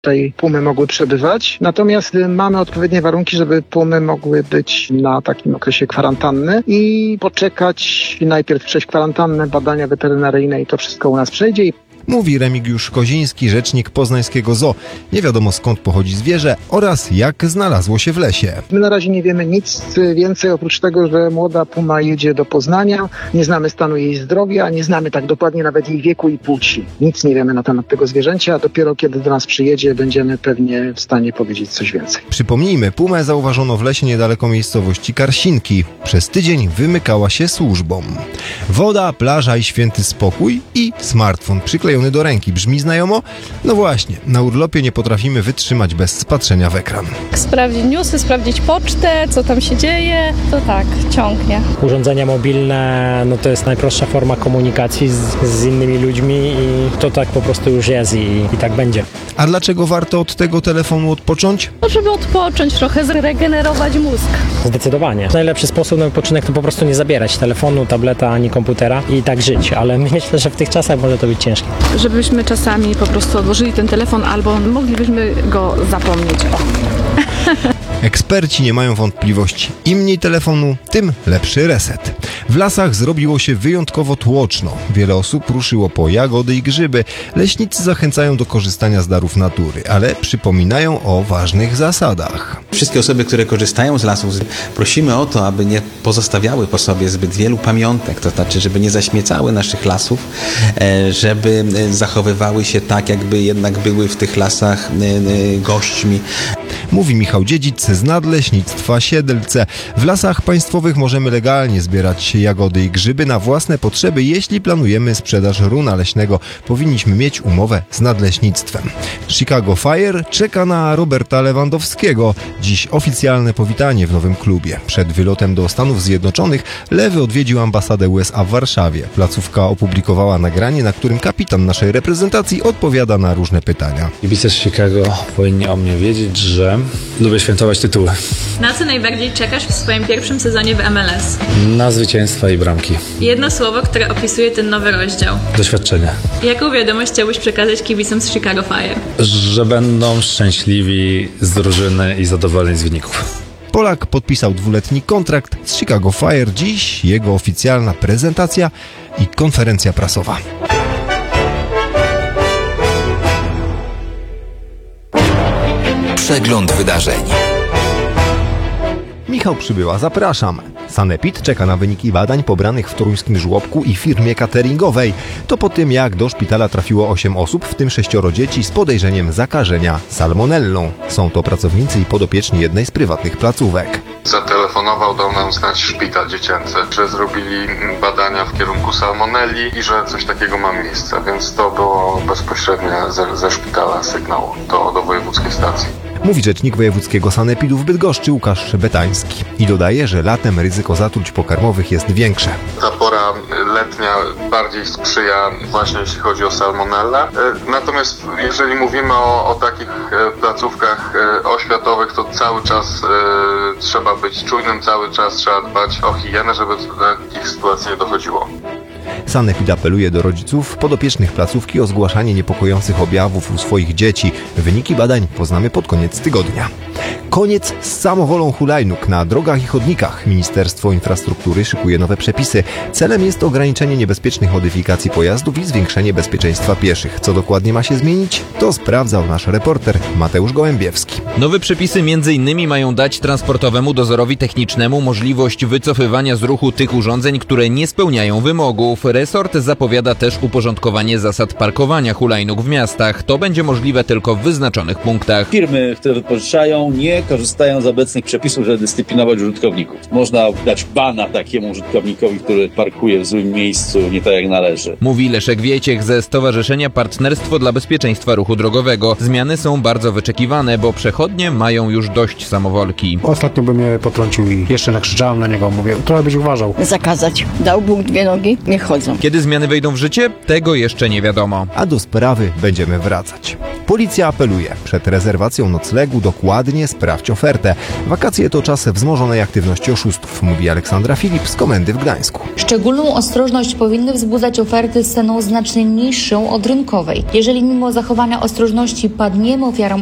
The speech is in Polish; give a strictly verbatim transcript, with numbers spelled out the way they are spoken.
tutaj pumy mogły przebywać. Natomiast mamy odpowiednie warunki, żeby pumy mogły być na takim okresie kwarantanny i poczekać najpierw przejść kwarantannę, badania weterynaryjne i to wszystko u nas przejdzie. Mówi Remigiusz Koziński, rzecznik poznańskiego zoo. Nie wiadomo skąd pochodzi zwierzę oraz jak znalazło się w lesie. My na razie nie wiemy nic więcej oprócz tego, że młoda puma jedzie do Poznania. Nie znamy stanu jej zdrowia, nie znamy tak dokładnie nawet jej wieku i płci. Nic nie wiemy na temat tego zwierzęcia, a dopiero kiedy do nas przyjedzie, będziemy pewnie w stanie powiedzieć coś więcej. Przypomnijmy, pumę zauważono w lesie niedaleko miejscowości Karsinki. Przez tydzień wymykała się służbom. Woda, plaża i święty spokój i smartfon przyklejony do ręki. Brzmi znajomo? No właśnie, na urlopie nie potrafimy wytrzymać bez patrzenia w ekran. Sprawdzić newsy, sprawdzić pocztę, co tam się dzieje, to tak, ciągnie. Urządzenia mobilne, no to jest najprostsza forma komunikacji z, z innymi ludźmi i to tak po prostu już jest i, i tak będzie. A dlaczego warto od tego telefonu odpocząć? No, żeby odpocząć, trochę zregenerować mózg. Zdecydowanie. Najlepszy sposób na wypoczynek to po prostu nie zabierać telefonu, tableta ani komputera i tak żyć, ale myślę, że w tych czasach może to być ciężkie. Żebyśmy czasami po prostu odłożyli ten telefon albo moglibyśmy go zapomnieć. O. Eksperci nie mają wątpliwości. Im mniej telefonu, tym lepszy reset. W lasach zrobiło się wyjątkowo tłoczno. Wiele osób ruszyło po jagody i grzyby. Leśnicy zachęcają do korzystania z darów natury, ale przypominają o ważnych zasadach. Wszystkie osoby, które korzystają z lasów, prosimy o to, aby nie pozostawiały po sobie zbyt wielu pamiątek, to znaczy, żeby nie zaśmiecały naszych lasów, żeby zachowywały się tak, jakby jednak były w tych lasach gośćmi. Mówi Michał Dziedzic z Nadleśnictwa Siedlce. W lasach państwowych możemy legalnie zbierać jagody i grzyby na własne potrzeby. Jeśli planujemy sprzedaż runa leśnego, powinniśmy mieć umowę z nadleśnictwem. Chicago Fire czeka na Roberta Lewandowskiego. Dziś oficjalne powitanie w nowym klubie. Przed wylotem do Stanów Zjednoczonych Lewy odwiedził ambasadę U S A w Warszawie. Placówka opublikowała nagranie, na którym kapitan naszej reprezentacji odpowiada na różne pytania. Kibice z Chicago powinni o mnie wiedzieć, że lubię świętować tytuły. Na co najbardziej czekasz w swoim pierwszym sezonie w M L S? Na zwycięstwa i bramki. Jedno słowo, które opisuje ten nowy rozdział. Doświadczenie. Jaką wiadomość chciałbyś przekazać kibicom z Chicago Fire? Że będą szczęśliwi z drużyny i zadowoleni z wyników. Polak podpisał dwuletni kontrakt z Chicago Fire. Dziś jego oficjalna prezentacja i konferencja prasowa. Przegląd wydarzeń. Michał Przybyła, zapraszam. Sanepid czeka na wyniki badań pobranych w toruńskim żłobku i firmie cateringowej. To po tym, jak do szpitala trafiło osiem osób, w tym sześcioro dzieci z podejrzeniem zakażenia salmonellą. Są to pracownicy i podopieczni jednej z prywatnych placówek. Zatelefonował, dał nam znać szpital dziecięcy, że zrobili badania w kierunku salmonelli i że coś takiego ma miejsce, więc to było bezpośrednio ze, ze szpitala sygnał do, do wojewódzkiej stacji. Mówi rzecznik wojewódzkiego sanepidu w Bydgoszczy Łukasz Betański i dodaje, że latem ryzyko zatruć pokarmowych jest większe. Ta pora letnia bardziej sprzyja właśnie jeśli chodzi o salmonellę. Natomiast jeżeli mówimy o, o takich placówkach oświatowych, to cały czas y, trzeba być czujnym, cały czas trzeba dbać o higienę, żeby do takich sytuacji nie dochodziło. Sanepid apeluje do rodziców podopiecznych placówki o zgłaszanie niepokojących objawów u swoich dzieci. Wyniki badań poznamy pod koniec tygodnia. Koniec z samowolą hulajnóg na drogach i chodnikach. Ministerstwo Infrastruktury szykuje nowe przepisy. Celem jest ograniczenie niebezpiecznych modyfikacji pojazdów i zwiększenie bezpieczeństwa pieszych. Co dokładnie ma się zmienić? To sprawdzał nasz reporter Mateusz Gołębiewski. Nowe przepisy m.in. mają dać transportowemu dozorowi technicznemu możliwość wycofywania z ruchu tych urządzeń, które nie spełniają wymogów. Resort zapowiada też uporządkowanie zasad parkowania hulajnóg w miastach. To będzie możliwe tylko w wyznaczonych punktach. Firmy, które wypożyczają, nie korzystają z obecnych przepisów, żeby dyscyplinować użytkowników. Można dać bana takiemu użytkownikowi, który parkuje w złym miejscu, nie tak jak należy. Mówi Leszek Wieciech ze Stowarzyszenia Partnerstwo dla Bezpieczeństwa Ruchu Drogowego. Zmiany są bardzo wyczekiwane, bo przechodnie mają już dość samowolki. Ostatnio by mnie potrącił i jeszcze nakrzyczałem na niego. Mówię, trochę byś uważał. Zakazać. Dał Bóg dwie nogi, nie chodzą. Kiedy zmiany wejdą w życie? Tego jeszcze nie wiadomo. A do sprawy będziemy wracać. Policja apeluje. Przed rezerwacją noclegu dokładnie sprawdź ofertę. Wakacje to czas wzmożonej aktywności oszustów, mówi Aleksandra Filip z Komendy w Gdańsku. Szczególną ostrożność powinny wzbudzać oferty z ceną znacznie niższą od rynkowej. Jeżeli mimo zachowania ostrożności padniemy ofiarą